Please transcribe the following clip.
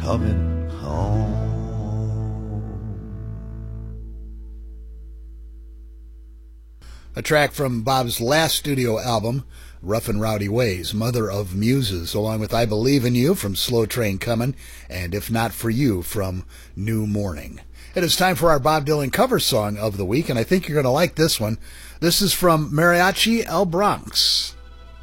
coming home. A track from Bob's last studio album, Rough and Rowdy Ways, Mother of Muses, along with I Believe in You from Slow Train Comin', and If Not For You from New Morning. It is time for our Bob Dylan cover song of the week, and I think you're going to like this one. This is from Mariachi El Bronx.